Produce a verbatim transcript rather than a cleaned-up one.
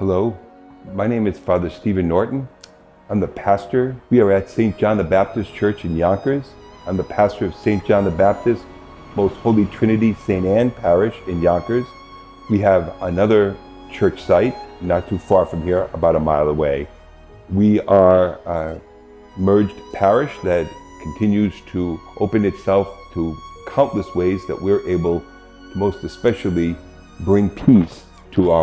Hello, my name is Father Stephen Norton. I'm the pastor. We are at Saint John the Baptist Church in Yonkers. I'm the pastor of Saint John the Baptist, Most Holy Trinity Saint Anne Parish in Yonkers. We have another church site not too far from here, about a mile away. We are a merged parish that continues to open itself to countless ways that we're able to most especially bring peace to our